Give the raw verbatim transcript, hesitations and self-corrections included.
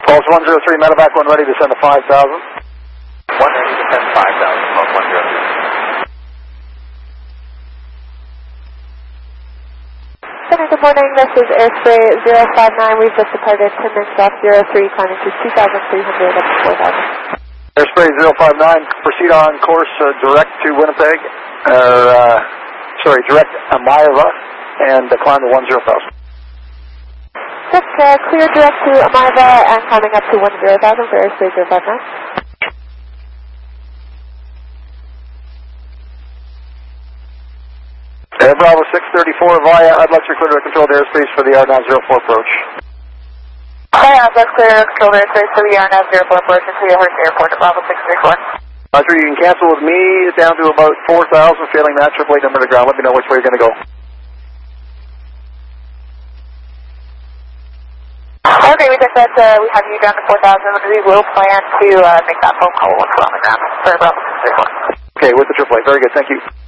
Pulse one zero three, medevac one ready to send to five thousand. one ready to send five thousand, Pulse one zero three. Center, good morning. This is Airspray zero five nine. We've just departed ten minutes off zero three, climbing to two thousand three hundred up to four thousand. Airspray zero five nine, proceed on course uh, direct to Winnipeg, or, uh, sorry, direct Amayava, and uh, climb to one zero thousand. Just uh, clear direct to Amayava and climbing up to one zero thousand for Airspray zero five nine. Air Bravo six thirty-four via Adluxer clear to controlled airspace for the R nine zero four approach. Hi, Adluxer clear to controlled airspace for the R nine zero four approach into the Hearst Airport at Bravo six thirty-four. Roger, you can cancel with me down to about four thousand, failing that triple eight number to ground. Let me know which way you're going to go. Okay, we just said uh, we have you down to four thousand. We will plan to uh, make that phone call once we're on the ground for Bravo six thirty-four. Okay, with the triple eight. Very good, thank you.